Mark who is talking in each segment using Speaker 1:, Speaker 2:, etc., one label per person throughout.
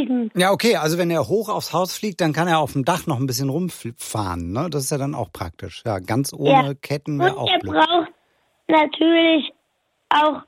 Speaker 1: fliegen.
Speaker 2: Ja, okay, also wenn er hoch aufs Haus fliegt, dann kann er auf dem Dach noch ein bisschen rumfahren, ne? Das ist ja dann auch praktisch. Ja, ganz ohne Ketten wäre auch blöd.
Speaker 1: Und er braucht natürlich auch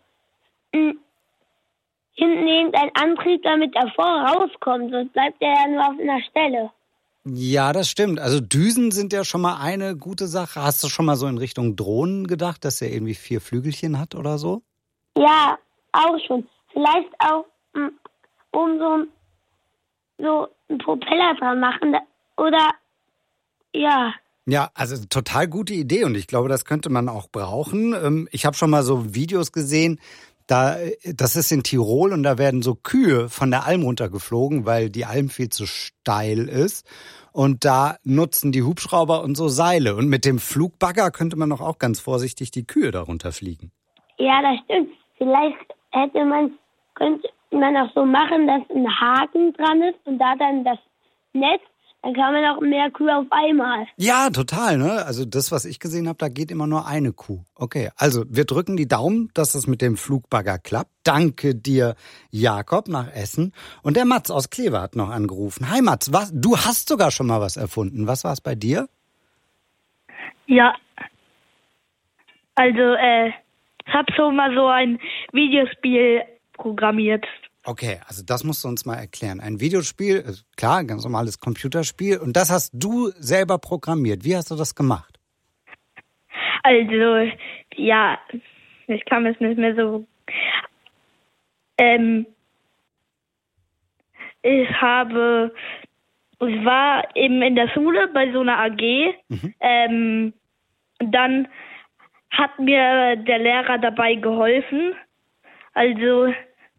Speaker 1: hinten irgendeinen Antrieb, damit er rauskommt. Sonst bleibt er ja nur auf einer Stelle.
Speaker 2: Ja, das stimmt. Also Düsen sind ja schon mal eine gute Sache. Hast du schon mal so in Richtung Drohnen gedacht, dass er irgendwie 4 Flügelchen hat oder so?
Speaker 1: Ja, auch schon. Vielleicht auch oben so einen Propeller dran machen. Oder, ja.
Speaker 2: Ja, also total gute Idee und ich glaube, das könnte man auch brauchen. Ich habe schon mal so Videos gesehen, das ist in Tirol und da werden so Kühe von der Alm runtergeflogen, weil die Alm viel zu steil ist. Und da nutzen die Hubschrauber und so Seile. Und mit dem Flugbagger könnte man doch auch ganz vorsichtig die Kühe darunter fliegen.
Speaker 1: Ja, das stimmt. Vielleicht könnte man auch so machen, dass ein Haken dran ist und da dann das Netz. Dann kann man auch mehr Kühe auf einmal.
Speaker 2: Ja, total, ne? Also das, was ich gesehen habe, da geht immer nur eine Kuh. Okay, also wir drücken die Daumen, dass es mit dem Flugbagger klappt. Danke dir, Jakob, nach Essen. Und der Mats aus Kleve hat noch angerufen. Hi Mats, du hast sogar schon mal was erfunden. Was war es bei dir?
Speaker 3: Ja, also ich habe schon mal so ein Videospiel programmiert.
Speaker 2: Okay, also das musst du uns mal erklären. Ein Videospiel, klar, ganz normales Computerspiel. Und das hast du selber programmiert. Wie hast du das gemacht?
Speaker 3: Also, ja, ich kann es nicht mehr so... Ich war eben in der Schule bei so einer AG. Dann hat mir der Lehrer dabei geholfen. Also...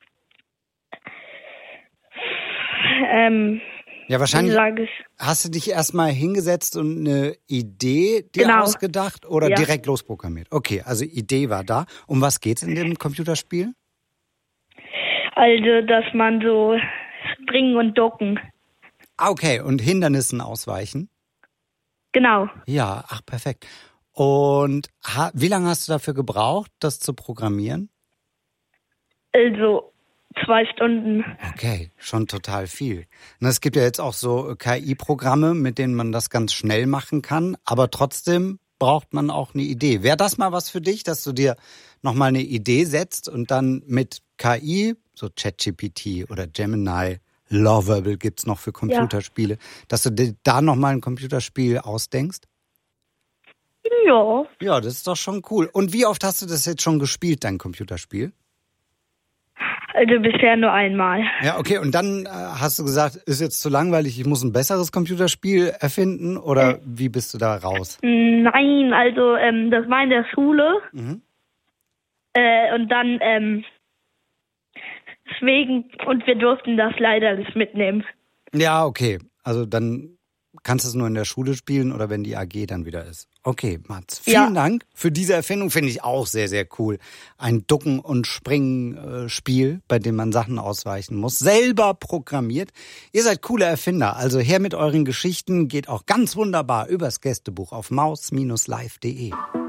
Speaker 2: ja, wahrscheinlich hast du dich erstmal hingesetzt und eine Idee dir ausgedacht oder direkt losprogrammiert? Okay, also Idee war da. Um was geht's in dem Computerspiel?
Speaker 3: Also, dass man so springen und ducken.
Speaker 2: Okay, und Hindernissen ausweichen?
Speaker 3: Genau.
Speaker 2: Ja, ach, perfekt. Und wie lange hast du dafür gebraucht, das zu programmieren?
Speaker 3: Also 2 Stunden.
Speaker 2: Okay, schon total viel. Es gibt ja jetzt auch so KI-Programme, mit denen man das ganz schnell machen kann, aber trotzdem braucht man auch eine Idee. Wäre das mal was für dich, dass du dir nochmal eine Idee setzt und dann mit KI, so ChatGPT oder Gemini, Lovable gibt's noch für Computerspiele, dass du dir da nochmal ein Computerspiel ausdenkst?
Speaker 3: Ja.
Speaker 2: Ja, das ist doch schon cool. Und wie oft hast du das jetzt schon gespielt, dein Computerspiel?
Speaker 3: Also bisher nur einmal.
Speaker 2: Ja, okay. Und dann hast du gesagt, ist jetzt zu langweilig, ich muss ein besseres Computerspiel erfinden? Oder wie bist du da raus?
Speaker 3: Nein, also das war in der Schule. Und dann deswegen, und wir durften das leider nicht mitnehmen.
Speaker 2: Ja, okay. Also dann kannst du es nur in der Schule spielen oder wenn die AG dann wieder ist. Okay, Mats, vielen Dank für diese Erfindung, finde ich auch sehr, sehr cool. Ein Ducken- und Springen-Spiel, bei dem man Sachen ausweichen muss, selber programmiert. Ihr seid coole Erfinder, also her mit euren Geschichten, geht auch ganz wunderbar übers Gästebuch auf maus-live.de.